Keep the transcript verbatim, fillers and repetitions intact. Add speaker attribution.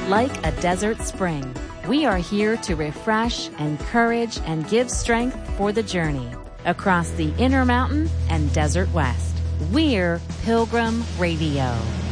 Speaker 1: like a desert spring. We are here to refresh, encourage, and give strength for the journey across the Intermountain and Desert West. We're Pilgrim Radio.